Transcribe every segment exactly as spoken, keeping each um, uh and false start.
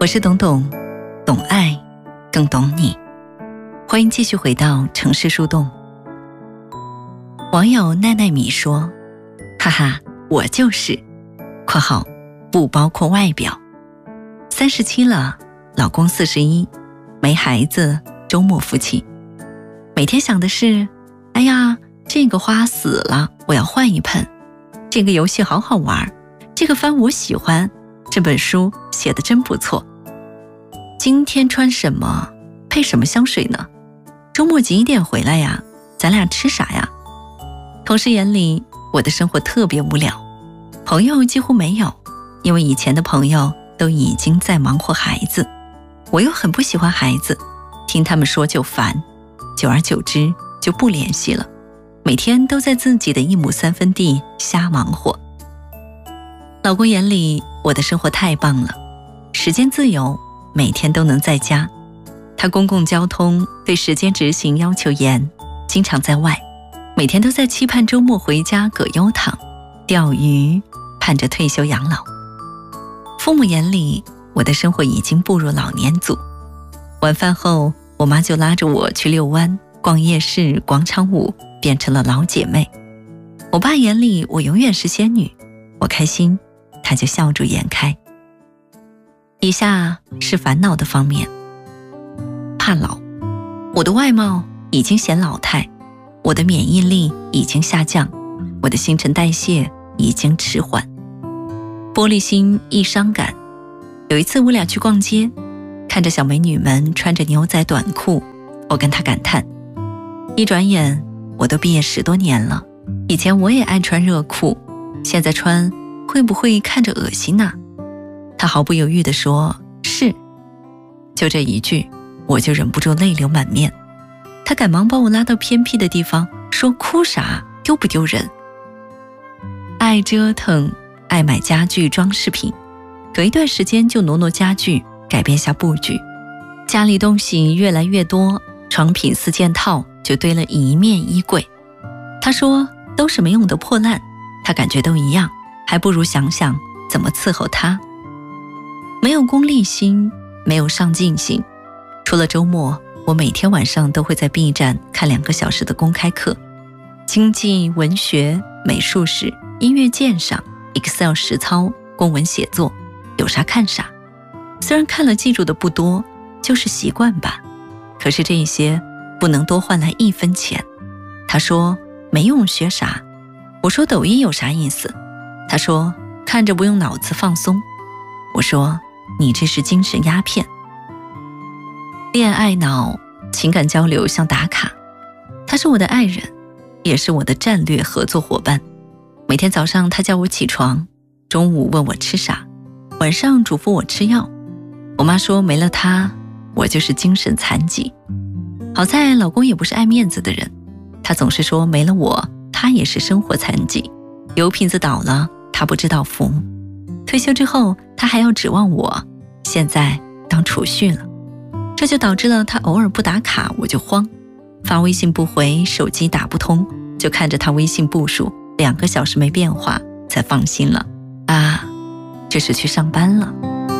我是董董，懂爱，更懂你。欢迎继续回到城市树洞。网友奈奈米说，哈哈，我就是（括号不包括外表）。三十七了，老公四十一，没孩子，周末夫妻。每天想的是，哎呀，这个花死了，我要换一盆。这个游戏好好玩，这个番我喜欢，这本书写得真不错。今天穿什么，配什么香水呢？周末几点回来呀？咱俩吃啥呀？同事眼里，我的生活特别无聊，朋友几乎没有，因为以前的朋友都已经在忙活孩子，我又很不喜欢孩子，听他们说就烦，久而久之就不联系了，每天都在自己的一亩三分地瞎忙活。老公眼里，我的生活太棒了，时间自由，每天都能在家。他公共交通对时间执行要求严，经常在外，每天都在期盼周末回家葛优躺钓鱼，盼着退休养老。父母眼里，我的生活已经步入老年组。晚饭后，我妈就拉着我去遛弯、逛夜市、广场舞，变成了老姐妹。我爸眼里，我永远是仙女，我开心，他就笑逐颜开。以下是烦恼的方面。怕老，我的外貌已经显老态，我的免疫力已经下降，我的新陈代谢已经迟缓。玻璃心易伤感。有一次我俩去逛街，看着小美女们穿着牛仔短裤，我跟她感叹，一转眼我都毕业十多年了，以前我也爱穿热裤，现在穿会不会看着恶心呢？她毫不犹豫地说，是。就这一句，我就忍不住泪流满面。她赶忙把我拉到偏僻的地方，说哭啥，丢不丢人？爱折腾，爱买家具装饰品，隔一段时间就挪挪家具，改变下布局。家里东西越来越多，床品四件套就堆了一面衣柜。她说都是没用的破烂，她感觉都一样，还不如想想怎么伺候她。没有功利心，没有上进心。除了周末，我每天晚上都会在 B 站看两个小时的公开课，经济、文学、美术史、音乐鉴赏、Excel 实操、公文写作，有啥看啥。虽然看了记住的不多，就是习惯吧。可是这些不能多换来一分钱。他说没用学啥，我说抖音有啥意思？他说看着不用脑子放松。我说你这是精神鸦片。恋爱脑，情感交流像打卡。他是我的爱人，也是我的战略合作伙伴。每天早上他叫我起床，中午问我吃啥，晚上嘱咐我吃药。我妈说没了他，我就是精神残疾。好在老公也不是爱面子的人，他总是说没了我，他也是生活残疾。油瓶子倒了，他不知道扶。退休之后，他还要指望我，现在当储蓄了。这就导致了他偶尔不打卡，我就慌，发微信不回，手机打不通，就看着他微信步数两个小时没变化，才放心了。啊，这是去上班了。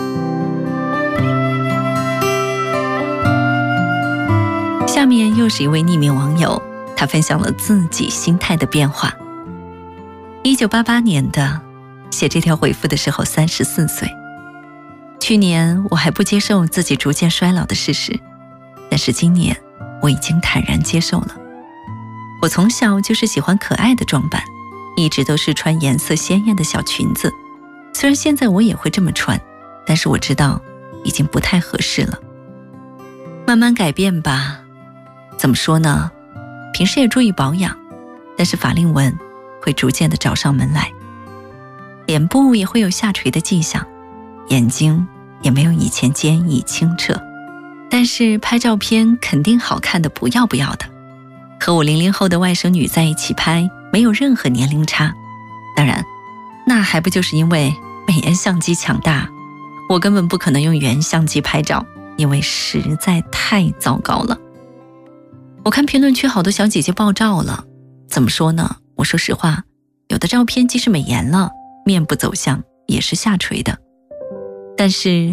下面又是一位匿名网友，他分享了自己心态的变化。一九八八年的，写这条回复的时候三十四岁。去年我还不接受自己逐渐衰老的事实，但是今年我已经坦然接受了。我从小就是喜欢可爱的装扮，一直都是穿颜色鲜艳的小裙子。虽然现在我也会这么穿，但是我知道已经不太合适了。慢慢改变吧。怎么说呢？平时也注意保养，但是法令纹会逐渐的找上门来。脸部也会有下垂的迹象，眼睛也没有以前坚毅清澈，但是拍照片肯定好看的不要不要的。和我零零后的外甥女在一起拍，没有任何年龄差。当然，那还不就是因为美颜相机强大，我根本不可能用原相机拍照，因为实在太糟糕了。我看评论区好多小姐姐爆照了，怎么说呢？我说实话，有的照片即使美颜了，面部走向也是下垂的。但是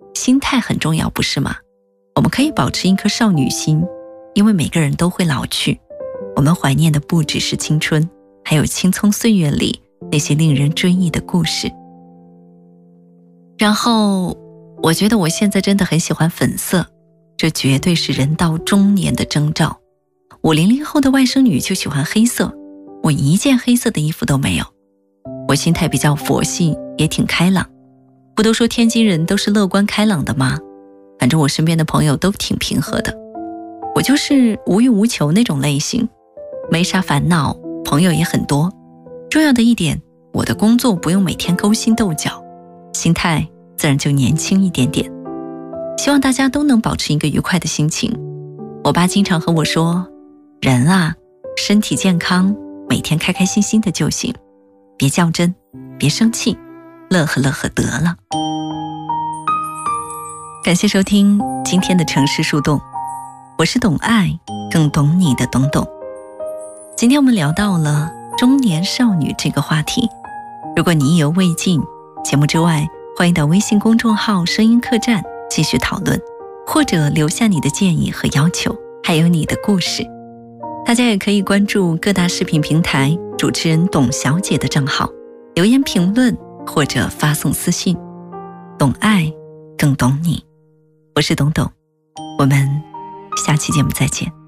心态很重要，不是吗？我们可以保持一颗少女心，因为每个人都会老去，我们怀念的不只是青春，还有青葱岁月里那些令人追忆的故事。然后我觉得我现在真的很喜欢粉色，这绝对是人到中年的征兆。我零零后的外甥女就喜欢黑色，我一件黑色的衣服都没有。我心态比较佛系，也挺开朗。不都说天津人都是乐观开朗的吗？反正我身边的朋友都挺平和的。我就是无欲无求那种类型，没啥烦恼，朋友也很多。重要的一点，我的工作不用每天勾心斗角，心态自然就年轻一点点。希望大家都能保持一个愉快的心情。我爸经常和我说，人啊，身体健康，每天开开心心的就行，别较真，别生气，乐呵乐呵得了。感谢收听今天的城市树洞，我是懂爱更懂你的懂懂。今天我们聊到了中年少女这个话题，如果你意犹未尽，节目之外欢迎到微信公众号声音客栈继续讨论，或者留下你的建议和要求，还有你的故事。大家也可以关注各大视频平台主持人董小姐的账号，留言评论或者发送私信。懂爱更懂你，我是董董，我们下期节目再见。